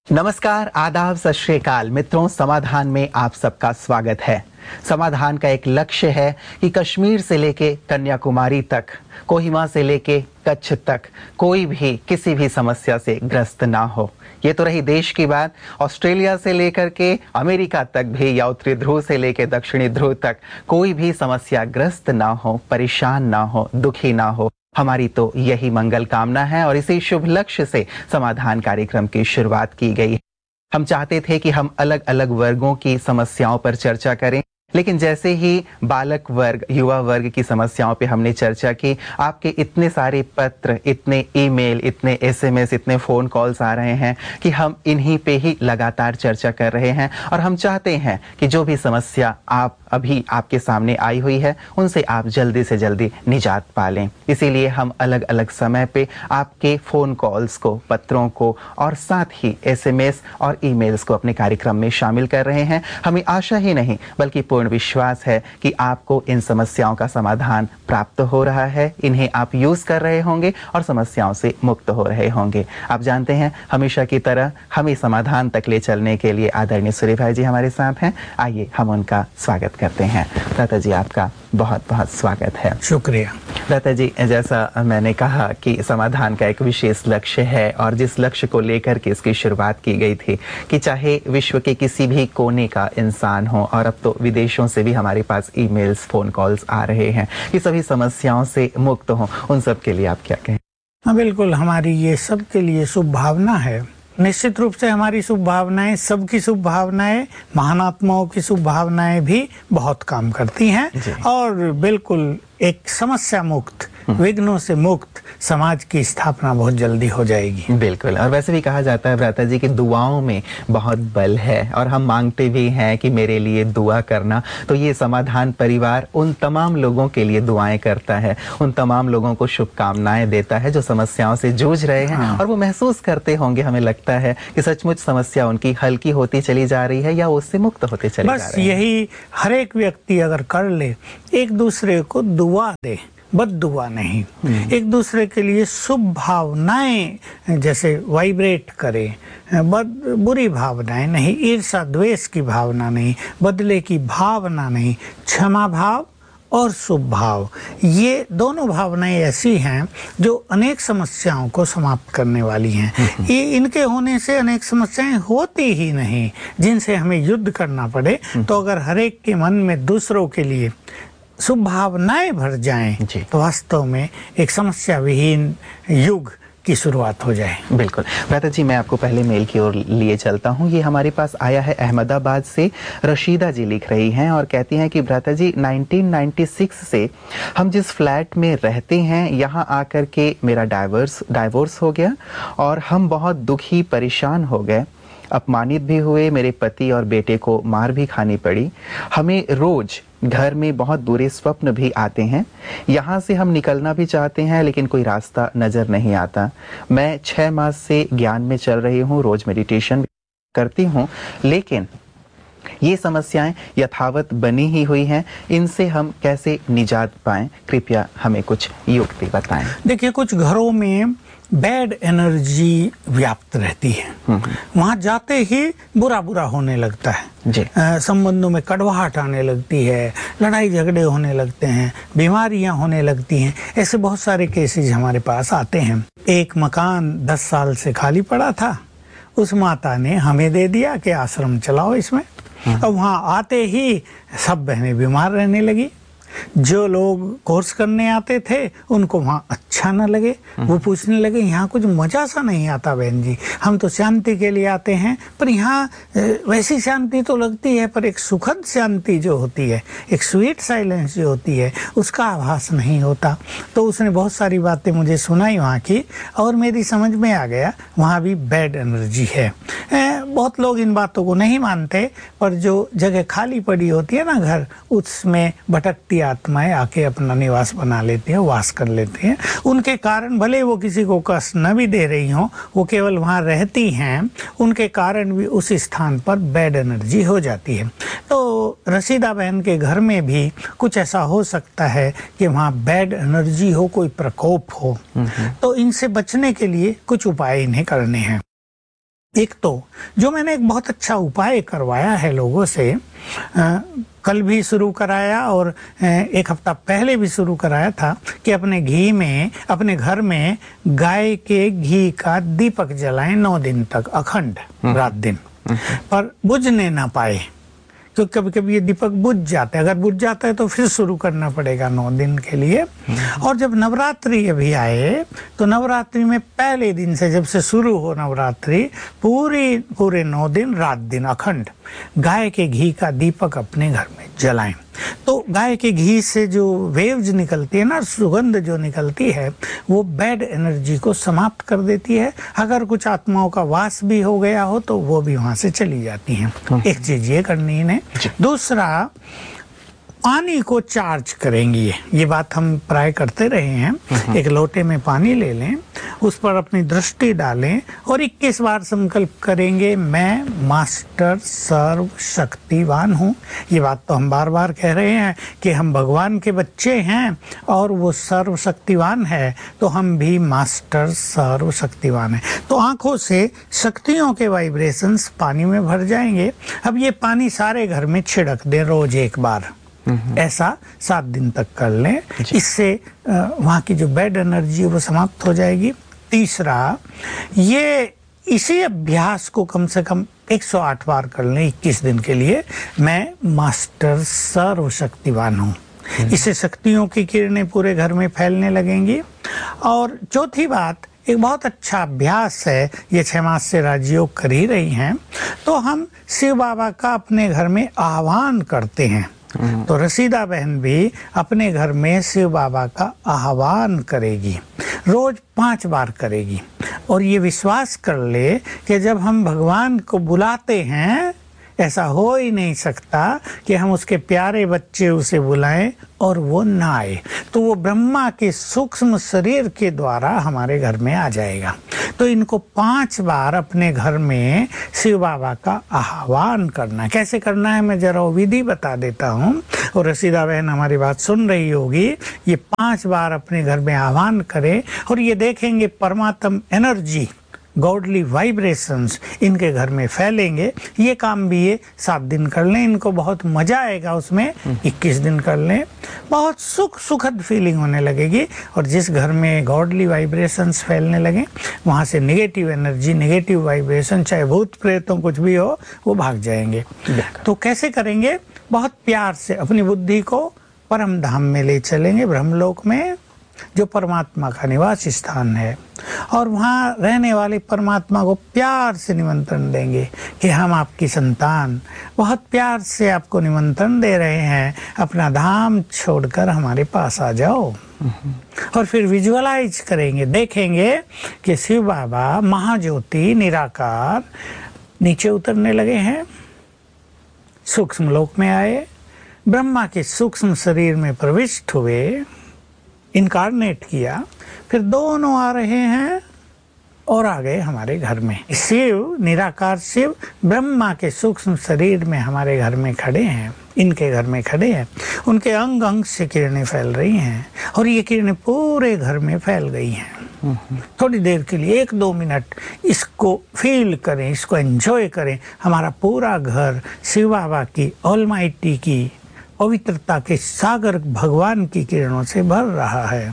नमस्कार, आदाब, सत श्री अकाल मित्रों। समाधान में आप सबका स्वागत है। समाधान का एक लक्ष्य है कि कश्मीर से लेके कन्याकुमारी तक, कोहिमा से लेके कच्छ तक कोई भी किसी भी समस्या से ग्रस्त ना हो। ये तो रही देश की बात। ऑस्ट्रेलिया से लेकर के अमेरिका तक भी, या उत्तरी ध्रुव से लेकर दक्षिणी ध्रुव तक कोई भी समस्या ग्रस्त ना हो, परेशान ना हो, दुखी ना हो। हमारी तो यही मंगल कामना है और इसी शुभ लक्ष्य से समाधान कार्यक्रम की शुरुआत की गई। हम चाहते थे कि हम अलग अलग वर्गों की समस्याओं पर चर्चा करें, लेकिन जैसे ही बालक वर्ग, युवा वर्ग की समस्याओं पे हमने चर्चा की, आपके इतने सारे पत्र, इतने ईमेल, इतने एसएमएस, इतने फ़ोन कॉल्स आ रहे हैं कि हम इन्हीं पे ही लगातार चर्चा कर रहे हैं। और हम चाहते हैं कि जो भी समस्या अभी आपके सामने आई हुई है, उनसे आप जल्दी से जल्दी निजात पा लें। इसीलिए हम अलग अलग समय पे आपके फ़ोन कॉल्स को, पत्रों को और साथ ही एसएमएस और ईमेल्स को अपने कार्यक्रम में शामिल कर रहे हैं। हमें आशा ही नहीं बल्कि पूर्ण विश्वास है कि आपको इन समस्याओं का समाधान प्राप्त हो रहा है, इन्हें आप यूज कर रहे होंगे और समस्याओं से मुक्त हो रहे होंगे। आप जानते हैं, हमेशा की तरह हमें समाधान तक ले चलने के लिए आदरणीय सूर्य भाई जी हमारे साथ हैं। आइए हम उनका स्वागत करते हैं। दाता जी, आपका बहुत बहुत स्वागत है। शुक्रिया। दाता जी, जैसा मैंने कहा कि समाधान का एक विशेष लक्ष्य है और जिस लक्ष्य को लेकर के इसकी शुरुआत की गई थी कि चाहे विश्व के किसी भी कोने का इंसान हो, और अब तो विदेशों से भी हमारे पास ईमेल्स, फोन कॉल्स आ रहे हैं, कि सभी समस्याओं से मुक्त हो, उन सब के लिए आप क्या कहें? हाँ, बिल्कुल, हमारी ये सब के लिए शुभ भावना है। निश्चित रूप से हमारी शुभ भावनाएं, सबकी शुभ भावनाएं, महान आत्माओं की शुभ भावनाएं भी बहुत काम करती हैं और बिल्कुल एक समस्या मुक्त, विघ्नों से मुक्त समाज की स्थापना बहुत जल्दी हो जाएगी। बिल्कुल। और वैसे भी कहा जाता है भ्राता जी कि दुआओं में बहुत बल है, और हम मांगते भी हैं कि मेरे लिए दुआ करना। तो ये समाधान परिवार उन तमाम लोगों के लिए दुआएं करता है, उन तमाम लोगों को शुभकामनाएं देता है जो समस्याओं से जूझ रहे हैं। और वो महसूस करते होंगे, हमें लगता है कि सचमुच समस्या उनकी हल्की होती चली जा रही है या उससे मुक्त होते चले जा रहे हैं। बस यही हर एक व्यक्ति अगर कर ले, एक दूसरे को दुआ दे, बद्दुआ नहीं, एक दूसरे के लिए शुभ भावनाएं जैसे वाइब्रेट करे, बुरी भावनाएं नहीं, ईर्ष्या द्वेष की भावना नहीं, बदले की भावना नहीं, क्षमा भाव और शुभ भाव, ये दोनों भावनाएं ऐसी हैं जो अनेक समस्याओं को समाप्त करने वाली हैं। ये इनके होने से अनेक समस्याएं होती ही नहीं जिनसे हमें युद्ध करना पड़े। तो अगर हर एक के मन में दूसरों के लिए शुभ भावनाएं भर जाएं तो वास्तव में एक समस्या विहीन युग की शुरुआत हो जाए। बिल्कुल। भ्राता जी, मैं आपको पहले मेल की ओर लिए चलता हूँ। ये हमारे पास आया है अहमदाबाद से। रशीदा जी लिख रही हैं और कहती हैं कि भ्राता जी, 1996 से हम जिस फ्लैट में रहते हैं, यहाँ आकर के मेरा डाइवोर्स हो गया और हम बहुत दुखी परेशान हो गए, अपमानित भी हुए, मेरे पति और बेटे को मार भी खानी पड़ी। हमें रोज घर में बहुत बुरे स्वप्न भी आते हैं। यहाँ से हम निकलना भी चाहते हैं लेकिन कोई रास्ता नजर नहीं आता। मैं 6 मास से ज्ञान में चल रही हूँ, रोज मेडिटेशन करती हूँ, लेकिन ये समस्याएं यथावत बनी ही हुई हैं। इनसे हम कैसे निजात पाएं? कृपया हमें कुछ युक्ति बताएं। देखिए, कुछ घरों में बैड एनर्जी व्याप्त रहती है। वहां जाते ही बुरा बुरा होने लगता है, संबंधों में कड़वाहट आने लगती है, लड़ाई झगड़े होने लगते हैं, बीमारियां होने लगती हैं। ऐसे बहुत सारे केसेस हमारे पास आते हैं। एक मकान 10 साल से खाली पड़ा था, उस माता ने हमें दे दिया कि आश्रम चलाओ इसमें। अब वहां आते ही सब बहनें बीमार रहने लगी। जो लोग कोर्स करने आते थे उनको वहाँ अच्छा न लगे, वो पूछने लगे, यहाँ कुछ मजा सा नहीं आता बहन जी, हम तो शांति के लिए आते हैं, पर यहाँ वैसी शांति तो लगती है, पर एक सुखद शांति जो होती है, एक स्वीट साइलेंस जो होती है, उसका आभास नहीं होता। तो उसने बहुत सारी बातें मुझे सुनाई वहाँ की और मेरी समझ में आ गया वहाँ भी बैड एनर्जी है। बहुत लोग इन बातों को नहीं मानते, पर जो जगह खाली पड़ी होती है ना घर, उसमें भटकती आत्माएं आके अपना निवास बना लेती हैं, वास कर लेती हैं। उनके कारण भले वो किसी को कष्ट न भी दे रही हों, वो केवल वहाँ रहती हैं, उनके कारण भी उस स्थान पर बैड एनर्जी हो जाती है। तो रशीदा बहन के घर में भी कुछ ऐसा हो सकता है कि वहाँ बैड एनर्जी हो, कोई प्रकोप हो। तो इनसे बचने के लिए कुछ उपाय इन्हें करने हैं। एक तो जो मैंने एक बहुत अच्छा उपाय करवाया है लोगों से, कल भी शुरू कराया और एक हफ्ता पहले भी शुरू कराया था, कि अपने घी में, अपने घर में गाय के घी का दीपक जलाएं 9 दिन तक अखंड, रात दिन, पर बुझने ना पाए, क्योंकि कभी कभी ये दीपक बुझ जाता है। अगर बुझ जाता है तो फिर शुरू करना पड़ेगा 9 दिन के लिए। और जब नवरात्रि अभी आए तो नवरात्रि में पहले दिन से, जब से शुरू हो नवरात्रि, पूरे 9 दिन रात दिन अखंड गाय के घी का दीपक अपने घर में जलाएं। तो गाय के घी से जो वेव्स निकलती है ना, सुगंध जो निकलती है, वो बैड एनर्जी को समाप्त कर देती है। अगर कुछ आत्माओं का वास भी हो गया हो तो वो भी वहां से चली जाती हैं। एक चीज ये करनी है। दूसरा, पानी को चार्ज करेंगी। ये बात हम प्राय करते रहे हैं। एक लोटे में पानी ले लें, उस पर अपनी दृष्टि डालें और 21 बार संकल्प करेंगे, मैं मास्टर सर्व शक्तिवान हूँ। ये बात तो हम बार बार कह रहे हैं कि हम भगवान के बच्चे हैं और वो सर्व शक्तिवान है, तो हम भी मास्टर सर्व शक्तिवान है। तो आंखों से शक्तियों के वाइब्रेशंस पानी में भर जाएंगे। अब ये पानी सारे घर में छिड़क दें रोज एक बार। ऐसा 7 दिन तक कर लें। इससे वहाँ की जो बैड एनर्जी है वो समाप्त हो जाएगी। तीसरा, ये इसी अभ्यास को कम से कम 108 बार कर लें 21 दिन के लिए, मैं मास्टर सर्वशक्तिवान हूँ। इससे शक्तियों की किरणें पूरे घर में फैलने लगेंगी। और चौथी बात, एक बहुत अच्छा अभ्यास है, ये 6 मास से राजयोग कर ही रही हैं, तो हम शिव बाबा का अपने घर में आह्वान करते हैं। तो रसीदा बहन भी अपने घर में शिव बाबा का आह्वान करेगी, रोज 5 बार करेगी। और ये विश्वास कर ले कि जब हम भगवान को बुलाते हैं, ऐसा हो ही नहीं सकता कि हम उसके प्यारे बच्चे उसे बुलाएं और वो ना आए। तो वो ब्रह्मा के सूक्ष्म शरीर के द्वारा हमारे घर में आ जाएगा। तो इनको 5 बार अपने घर में शिव बाबा का आह्वान करना। कैसे करना है मैं जरा विधि बता देता हूँ, और रसीदा बहन हमारी बात सुन रही होगी। ये 5 बार अपने घर में आह्वान करें और ये देखेंगे परमात्म एनर्जी, गॉडली वाइब्रेशंस इनके घर में फैलेंगे। ये काम भी ये 7 दिन कर लें, इनको बहुत मजा आएगा उसमें। 21 दिन कर लें, बहुत सुखद फीलिंग होने लगेगी। और जिस घर में गॉडली वाइब्रेशंस फैलने लगे, वहां से नेगेटिव एनर्जी, नेगेटिव वाइब्रेशन, चाहे भूत प्रेतों कुछ भी हो, वो भाग जाएंगे। तो कैसे करेंगे? बहुत प्यार से अपनी बुद्धि को परम धाम में ले चलेंगे, ब्रह्मलोक में, जो परमात्मा का निवास स्थान है। और वहाँ रहने वाले परमात्मा को प्यार से निमंत्रण देंगे कि हम आपकी संतान, बहुत प्यार से आपको निमंत्रण दे रहे हैं, अपना धाम छोड़कर हमारे पास आ जाओ। और फिर विजुअलाइज करेंगे, देखेंगे कि शिव बाबा महाज्योति निराकार नीचे उतरने लगे हैं, सूक्ष्म लोक में आए, ब्रह्मा के सूक्ष्म शरीर में प्रविष्ट हुए, इनकारनेट किया, फिर दोनों आ रहे हैं और आ गए हमारे घर में। शिव, निराकार शिव ब्रह्मा के सूक्ष्म शरीर में हमारे घर में खड़े हैं, इनके घर में खड़े हैं। उनके अंग अंग से किरणें फैल रही हैं और ये किरणें पूरे घर में फैल गई हैं। थोड़ी देर के लिए 1-2 मिनट इसको फील करें, इसको एंजॉय करें। हमारा पूरा घर शिव बाबा की, ऑलमाइटी की पवित्रता के सागर भगवान की किरणों से भर रहा है।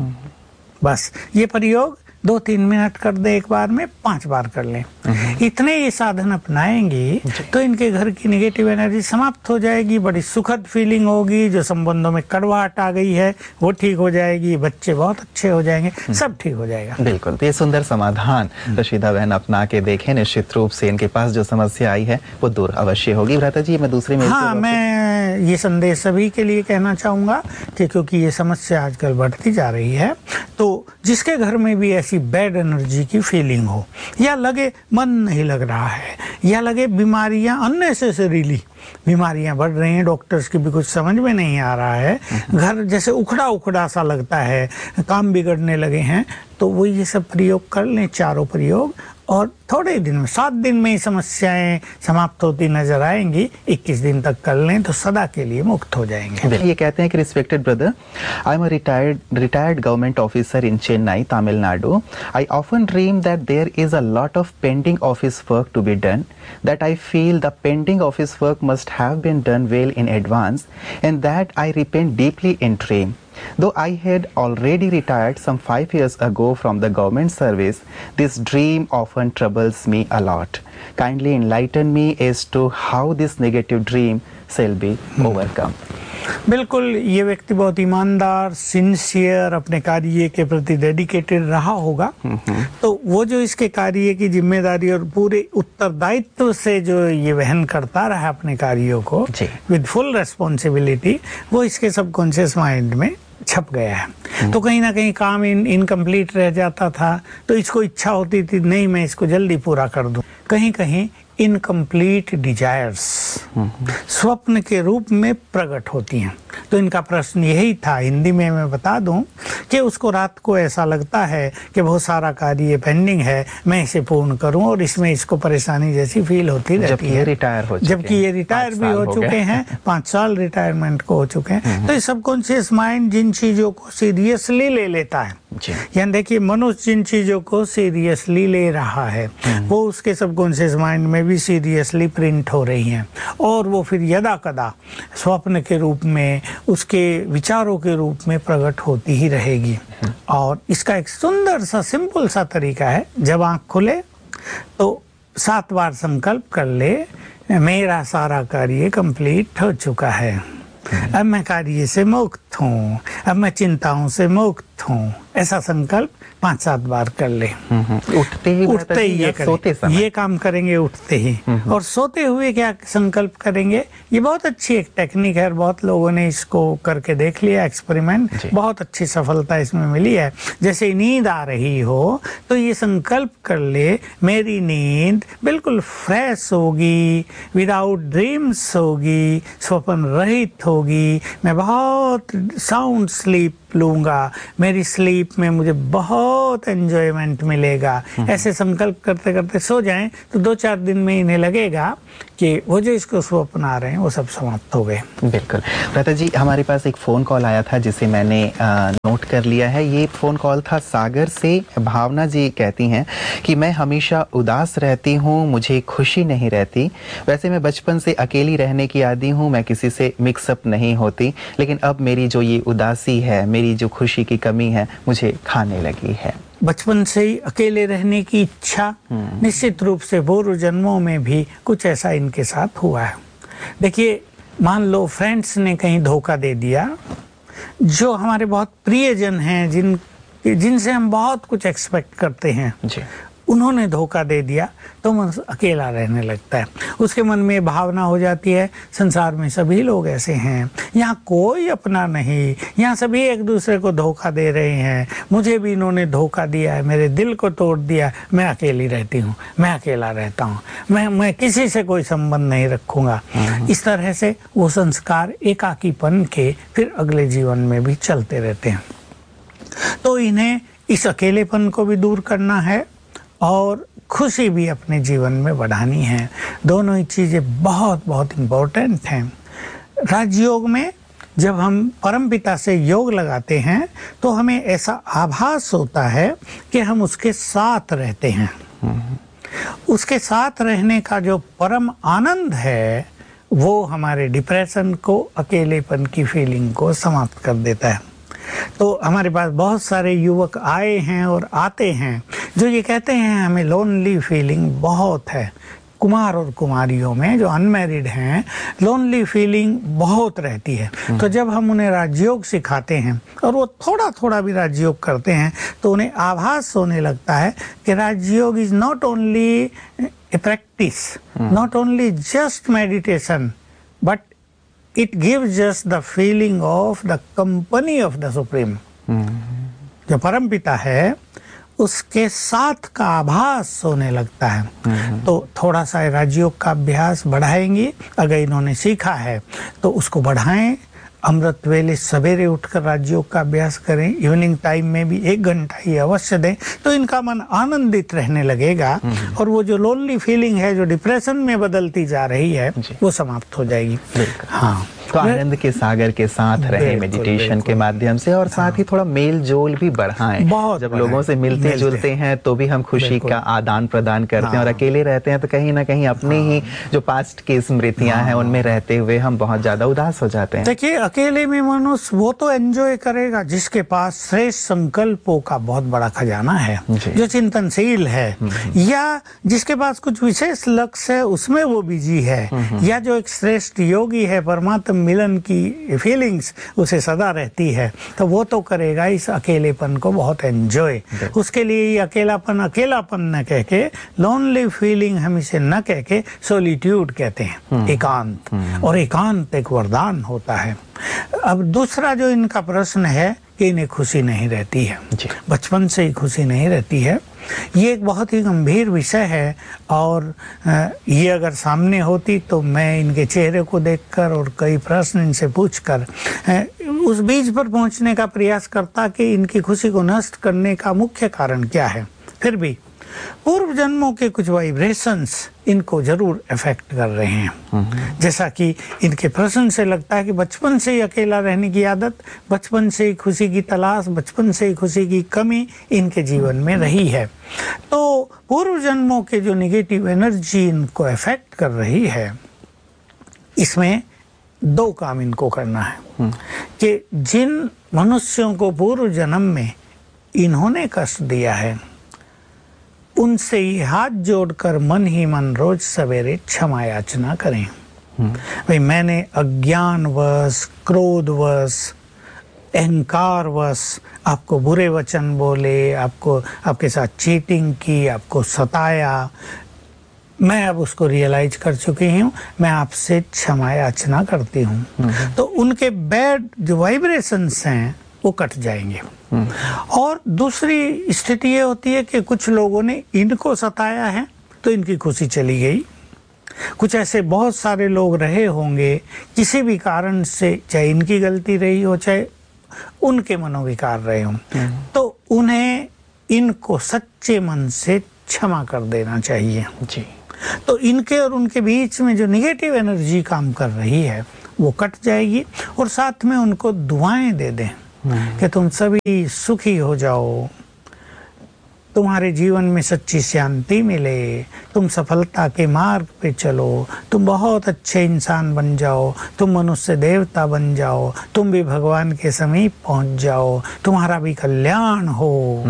बस ये प्रयोग 2-3 मिनट कर दे, एक बार में 5 बार कर लें। इतने ये साधन अपनाएंगी तो इनके घर की नेगेटिव एनर्जी समाप्त हो जाएगी। बड़ी सुखद फीलिंग होगी। जो संबंधों में कड़वाहट आ गई है वो ठीक हो जाएगी, बच्चे बहुत अच्छे हो जाएंगे, सब ठीक हो जाएगा। बिल्कुल, तो ये सुंदर समाधान रशीदा बहन अपना के देखें, निश्चित रूप से इनके पास जो समस्या आई है वो दूर अवश्य होगी। भ्राता जी, मैं दूसरी में मैं ये संदेश सभी के लिए कहना चाहूंगा कि क्योंकि ये समस्या आजकल बढ़ती जा रही है, तो जिसके घर में भी ऐसी बैड एनर्जी की फीलिंग हो, या लगे मन नहीं लग रहा है, या लगे बीमारियां अननेसेसरीली बीमारियां बढ़ रही हैं, डॉक्टर्स की भी कुछ समझ में नहीं आ रहा है, घर जैसे उखड़ा उखड़ा सा लगता है, काम बिगड़ने लगे हैं, तो वो ये सब प्रयोग कर लें, चारों प्रयोग, और थोड़े दिन में 7 दिन में ही समस्याएं समाप्त होती नजर आएंगी। 21 दिन तक कर लें तो सदा के लिए मुक्त हो जाएंगे। ये कहते हैं कि respected brother, I am a retired government officer in Chennai, Tamil Nadu. I often dream that there is a lot of pending office work to be done, that I feel the pending office work must have been done well in advance, and that I repent deeply in dream. Though I had already retired some 5 years ago from the government service, this dream often troubles me a lot. Kindly enlighten me as to how this negative dream shall be overcome. बिल्कुल, ये व्यक्ति बहुत ईमानदार, sincere, अपने कार्य के प्रति dedicated रहा होगा। तो वो जो इसके कार्य की जिम्मेदारी और पूरे उत्तरदायित्व से जो ये वहन करता रहा अपने कार्यों को विद फुल रेस्पॉन्सिबिलिटी, वो इसके सबकॉन्शियस माइंड में छप गया है। तो कहीं ना कहीं काम इनकम्प्लीट रह जाता था, तो इसको इच्छा होती थी नहीं मैं इसको जल्दी पूरा कर दूं। कहीं कहीं इनकम्प्लीट डिजायर्स स्वप्न के रूप में प्रकट होती हैं। तो इनका प्रश्न यही था, हिंदी में मैं बता दूं, कि उसको रात को ऐसा लगता है कि बहुत सारा कार्य पेंडिंग है, मैं इसे पूर्ण करूं, और इसमें इसको परेशानी जैसी फील होती रहती है। जबकि ये रिटायर भी हो चुके हैं, 5 साल रिटायरमेंट को हो चुके हैं। तो ये सबकॉन्शियस माइंड जिन चीजों को सीरियसली ले लेता है, यानी देखिए मनुष्य जिन चीजों को सीरियसली ले रहा है वो उसके सबकॉन्शियस माइंड में भी सीरियसली प्रिंट हो रही हैं, और वो फिर यदा कदा स्वप्न के रूप में, उसके विचारों के रूप में प्रकट होती ही रहेगी। और इसका एक सुंदर सा सिंपल सा तरीका है, जब आँख खुले तो 7 बार संकल्प कर ले, मेरा सारा कार्य कंप्लीट हो चुका है, अब मैं कार्य से मुक्त हूँ, अब मैं चिंताओं से मुक्त हूँ। ऐसा संकल्प 5-7 बार कर ले। उठते ही ये करें, ये काम करेंगे उठते ही। और सोते हुए क्या संकल्प करेंगे, ये बहुत अच्छी एक टेक्निक है, बहुत लोगों ने इसको करके देख लिया, एक्सपेरिमेंट, बहुत अच्छी सफलता इसमें मिली है। जैसे नींद आ रही हो तो ये संकल्प कर ले, मेरी नींद बिल्कुल फ्रेश होगी, विदाउट ड्रीम्स होगी, स्वप्न रहित होगी, मैं बहुत साउंड स्लीप लूंगा, मेरी स्लीप में मुझे बहुत एंजॉयमेंट मिलेगा। ऐसे संकल्प करते करते सो जाएं तो 2-4 दिन में इन्हें लगेगा कि वो जो इसको स्वप्न आ रहे हैं वो सब समाप्त हो गए। बिल्कुल भ्राता जी, हमारे पास एक फ़ोन कॉल आया था जिसे मैंने नोट कर लिया है। ये फ़ोन कॉल था सागर से। भावना जी कहती हैं कि मैं हमेशा उदास रहती हूँ, मुझे खुशी नहीं रहती। वैसे मैं बचपन से अकेली रहने की आदी हूँ, मैं किसी से मिक्सअप नहीं होती, लेकिन अब मेरी जो ये उदासी है, मेरी जो खुशी की कमी है, मुझे खाने लगी है। बचपन से ही अकेले रहने की इच्छा, निश्चित रूप से पूर्व जन्मों में भी कुछ ऐसा इनके साथ हुआ है। देखिए, मान लो फ्रेंड्स ने कहीं धोखा दे दिया, जो हमारे बहुत प्रियजन हैं, जिनसे हम बहुत कुछ एक्सपेक्ट करते हैं जी, उन्होंने धोखा दे दिया तो मन अकेला रहने लगता है। उसके मन में भावना हो जाती है, संसार में सभी लोग ऐसे हैं, यहाँ कोई अपना नहीं, यहाँ सभी एक दूसरे को धोखा दे रहे हैं, मुझे भी इन्होंने धोखा दिया है, मेरे दिल को तोड़ दिया, मैं अकेली रहती हूँ, मैं अकेला रहता हूँ, मैं किसी से कोई संबंध नहीं रखूँगा। इस तरह से वो संस्कार एकाकीपन के फिर अगले जीवन में भी चलते रहते हैं। तो इन्हें इस अकेलेपन को भी दूर करना है और खुशी भी अपने जीवन में बढ़ानी है। दोनों ही चीज़ें बहुत बहुत इम्पोर्टेंट हैं। राजयोग में जब हम परमपिता से योग लगाते हैं तो हमें ऐसा आभास होता है कि हम उसके साथ रहते हैं। उसके साथ रहने का जो परम आनंद है वो हमारे डिप्रेशन को, अकेलेपन की फीलिंग को समाप्त कर देता है। तो हमारे पास बहुत सारे युवक आए हैं और आते हैं जो ये कहते हैं हमें लोनली फीलिंग बहुत है। कुमार और कुमारियों में जो अनमैरिड हैं, लोनली फीलिंग बहुत रहती है। तो जब हम उन्हें राजयोग सिखाते हैं और वो थोड़ा थोड़ा भी राजयोग करते हैं तो उन्हें आभास होने लगता है कि राजयोग is not only A practice, not only just meditation, but it gives us the feeling of the company of the Supreme। जो परमपिता है उसके साथ का आभास होने लगता है। तो थोड़ा सा राजयोग का अभ्यास बढ़ाएंगे, अगर इन्होंने सीखा है तो उसको बढ़ाएं। अमृत वेले सवेरे उठकर राजयोग का अभ्यास करें, इवनिंग टाइम में भी 1 घंटा ही अवश्य दें, तो इनका मन आनंदित रहने लगेगा और वो जो लोनली फीलिंग है, जो डिप्रेशन में बदलती जा रही है, वो समाप्त हो जाएगी। हाँ, तो आनंद के सागर के साथ रहें मेडिटेशन के माध्यम से, और साथ ही थोड़ा मेल जोल भी बढ़ाएं। जब लोगों से मिलते जुलते हैं तो भी हम खुशी का आदान प्रदान करते हैं, और अकेले रहते हैं तो कहीं ना कहीं अपने ही जो पास्ट की स्मृतियां हैं उनमें रहते हुए हम बहुत ज्यादा उदास हो जाते हैं। देखिए, अकेले में मनुष्य वो तो एंजॉय करेगा जिसके पास श्रेष्ठ संकल्पों का बहुत बड़ा खजाना है, जो चिंतनशील है, या जिसके पास कुछ विशेष लक्ष्य है उसमें वो बिजी है, या जो एक श्रेष्ठ योगी है, परमात्मा मिलन की फीलिंग्स उसे सदा रहती है, तो वो तो करेगा इस अकेलेपन को बहुत एंजॉय। उसके लिए ये अकेलापन न कह के, लोनली फीलिंग हम इसे न कह के सॉलिट्यूड कहते हैं, एकांत। और एकांत एक वरदान होता है। अब दूसरा जो इनका प्रश्न है कि इन्हें खुशी नहीं रहती है, बचपन से ही खुशी नहीं रहती है, ये एक बहुत ही गंभीर विषय है। और ये अगर सामने होती तो मैं इनके चेहरे को देखकर और कई प्रश्न इनसे पूछकर उस बीज पर पहुंचने का प्रयास करता कि इनकी खुशी को नष्ट करने का मुख्य कारण क्या है। फिर भी पूर्व जन्मों के कुछ वाइब्रेशंस इनको जरूर इफेक्ट कर रहे हैं। जैसा कि इनके प्रश्न से लगता है कि बचपन से ही अकेला रहने की आदत, बचपन से ही खुशी की तलाश, बचपन से ही खुशी की कमी इनके जीवन में रही है। तो पूर्व जन्मों के जो नेगेटिव एनर्जी इनको इफेक्ट कर रही है, इसमें 2 काम इनको करना है कि जिन मनुष्यों को पूर्व जन्म में इन्होंने कष्ट दिया है, उनसे ही हाथ जोड़कर मन ही मन रोज सवेरे क्षमा याचना करें। भाई, मैंने अज्ञानवश, क्रोधवश, अहंकारवश आपको बुरे वचन बोले, आपके साथ चीटिंग की, आपको सताया, मैं अब उसको रियलाइज कर चुकी हूँ, मैं आपसे क्षमा याचना करती हूँ। तो उनके बैड जो वाइब्रेशंस हैं वो कट जाएंगे। और दूसरी स्थिति ये होती है कि कुछ लोगों ने इनको सताया है तो इनकी खुशी चली गई। कुछ ऐसे बहुत सारे लोग रहे होंगे किसी भी कारण से, चाहे इनकी गलती रही हो चाहे उनके मनोविकार रहे हों, तो उन्हें इनको सच्चे मन से क्षमा कर देना चाहिए जी। तो इनके और उनके बीच में जो निगेटिव एनर्जी काम कर रही है वो कट जाएगी। और साथ में उनको दुआएं दे दें कि तुम सभी सुखी हो जाओ, तुम्हारे जीवन में सच्ची शांति मिले, तुम सफलता के मार्ग पे चलो, तुम बहुत अच्छे इंसान बन जाओ, तुम मनुष्य देवता बन जाओ, तुम भी भगवान के समीप पहुंच जाओ, तुम्हारा भी कल्याण हो।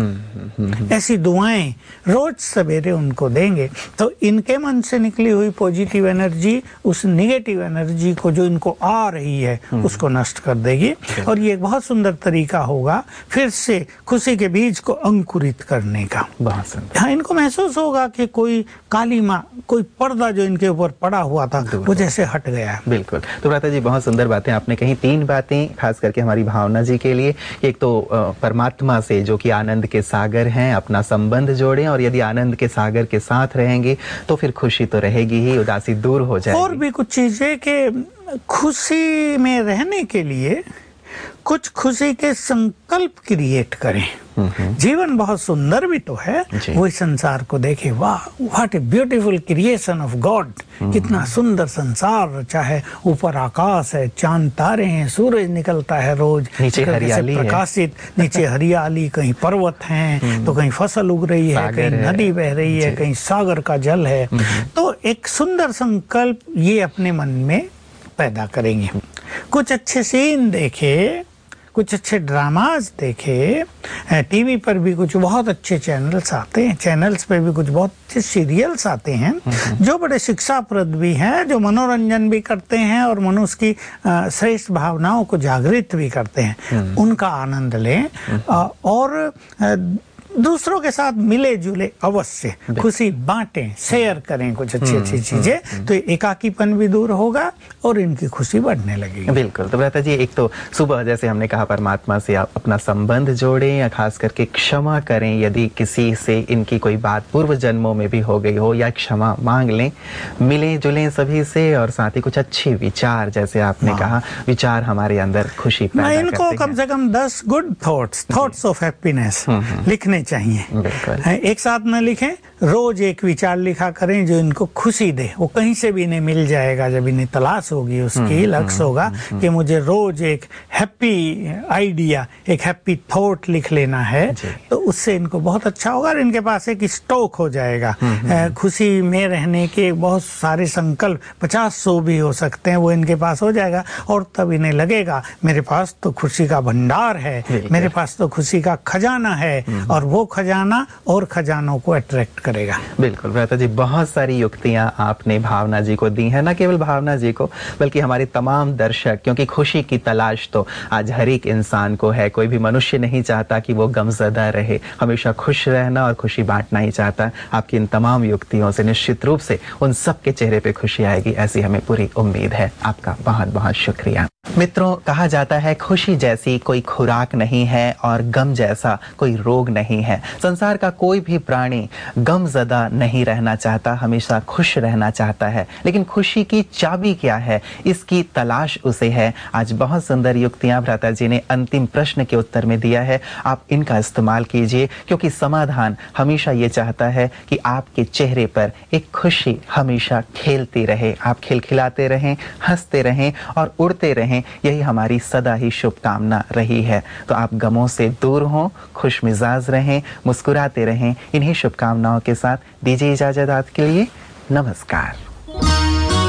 ऐसी दुआएं रोज सवेरे उनको देंगे तो इनके मन से निकली हुई पॉजिटिव एनर्जी उस नेगेटिव एनर्जी को जो इनको आ रही है उसको नष्ट कर देगी। और ये एक बहुत सुंदर तरीका होगा फिर से खुशी के बीज को अंकुरित करने का। हाँ, इनको महसूस होगा कि कोई काली माँ, कोई पर्दा जो इनके ऊपर पड़ा हुआ था वो जैसे हट गया। बिल्कुल। तो भ्राता जी, बहुत सुंदर बातें आपने कही। 3 बातें खास करके हमारी भावना जी के लिए। एक तो परमात्मा से जो कि आनंद के सागर हैं, अपना संबंध जोड़ें, और यदि आनंद के सागर के साथ रहेंगे तो फिर खुशी तो रहेगी ही, उदासी दूर हो जाएगी। और भी कुछ चीजें कि खुशी में रहने के लिए कुछ खुशी के संकल्प क्रिएट करें। जीवन बहुत सुंदर भी तो है, वो इस संसार को देखे, वाह what a beautiful creation of God, कितना सुंदर संसार रचा है। ऊपर आकाश है, चांद तारे हैं, सूरज निकलता है रोज, नीचे हरियाली प्रकाशित, नीचे हरियाली, कहीं पर्वत हैं तो कहीं फसल उग रही है, कहीं नदी बह रही है, कहीं सागर का जल है। तो एक सुंदर संकल्प ये अपने मन में पैदा करेंगे। कुछ अच्छे सीन देखे, कुछ अच्छे ड्रामाज देखे, टीवी पर भी कुछ बहुत अच्छे चैनल्स आते हैं, चैनल्स पे भी कुछ बहुत अच्छे सीरियल्स आते हैं जो बड़े शिक्षाप्रद भी हैं, जो मनोरंजन भी करते हैं और मनुष्य की श्रेष्ठ भावनाओं को जागृत भी करते हैं। उनका आनंद लें। और दूसरों के साथ मिले जुले अवश्य, खुशी बांटें, शेयर करें कुछ अच्छी अच्छी चीजें, तो एकाकीपन भी दूर होगा और इनकी खुशी बढ़ने लगेगी। बिल्कुल। तो भ्राता जी, एक तो सुबह जैसे हमने कहा परमात्मा से आप अपना संबंध जोड़ें या खास करके क्षमा करें, यदि किसी से इनकी कोई बात पूर्व जन्मों में भी हो गई हो, या क्षमा मांग लें, मिलें जुलें सभी से, और साथ ही कुछ अच्छे विचार, जैसे आपने कहा विचार हमारे अंदर खुशी पैदा करते हैं। इनको कम से कम 10 गुड थॉट्स ऑफ हैप्पीनेस लिखने चाहिए। एक साथ न लिखें, रोज एक विचार लिखा करें जो इनको खुशी दे। वो कहीं से भी इन्हें मिल जाएगा जब इन्हें तलाश होगी उसकी, लक्ष्य होगा कि मुझे रोज एक हैप्पी आइडिया, एक हैप्पी थॉट लिख लेना है, तो उससे इनको बहुत अच्छा होगा और इनके पास एक स्टॉक हो जाएगा। खुशी में रहने के बहुत सारे संकल्प, 50-100 भी हो सकते हैं, वो इनके पास हो जाएगा और तब इन्हें लगेगा मेरे पास तो खुशी का भंडार है, मेरे पास तो खुशी का खजाना है, और वो खजाना और खजानों को अट्रैक्ट करेगा। बिल्कुल भ्राता जी, बहुत सारी युक्तियां आपने भावना जी को दी हैं, न केवल भावना जी को बल्कि हमारे तमाम दर्शक, क्योंकि खुशी की तलाश तो आज हर एक इंसान को है। कोई भी मनुष्य नहीं चाहता कि वो गमज़दा रहे, हमेशा खुश रहना और खुशी बांटना ही चाहता है। आपकी इन तमाम युक्तियों से निश्चित रूप से उन सब के चेहरे पे खुशी आएगी, ऐसी हमें पूरी उम्मीद है। आपका बहुत बहुत शुक्रिया। मित्रों, कहा जाता है खुशी जैसी कोई खुराक नहीं है और गम जैसा कोई रोग नहीं है। संसार का कोई भी प्राणी गमज़दा नहीं रहना चाहता, हमेशा खुश रहना चाहता है। लेकिन खुशी की चाबी क्या है, इसकी तलाश उसे है। आज बहुत सुंदर युक्तियां भ्राता जी ने अंतिम प्रश्न के उत्तर में दिया है, आप इनका इस्तेमाल कीजिए, क्योंकि समाधान हमेशा ये चाहता है कि आपके चेहरे पर एक खुशी हमेशा खेलती रहे, आप खिलखिलाते रहें, हंसते रहें और उड़ते रहें। यही हमारी सदा ही शुभकामना रही है। तो आप गमों से दूर हों, खुश मिजाज रहें, मुस्कुराते रहें। इन्हीं शुभकामनाओं के साथ दीजिए इजाजत आज के लिए। नमस्कार।